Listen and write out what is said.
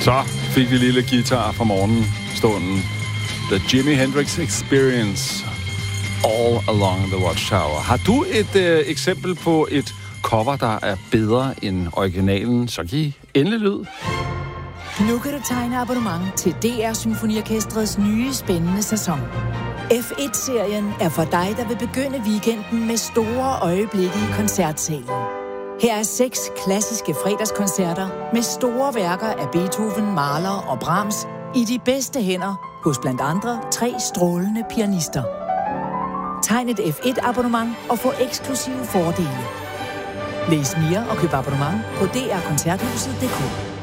Så fik vi lille guitar fra morgenstunden. The Jimi Hendrix Experience. All Along the Watchtower. Har du et eksempel på et cover, der er bedre end originalen, så giv endelig lyd. Nu kan du tegne abonnement til DR Symfoniorkestrets nye spændende sæson. F1-serien er for dig, der vil begynde weekenden med store øjeblikke i koncertsalen. Her er 6 klassiske fredagskoncerter med store værker af Beethoven, Mahler og Brahms i de bedste hænder hos blandt andre 3 strålende pianister. Tegn et F1-abonnement og få eksklusive fordele. Læs mere og køb abonnement på drkoncerthuset.dk.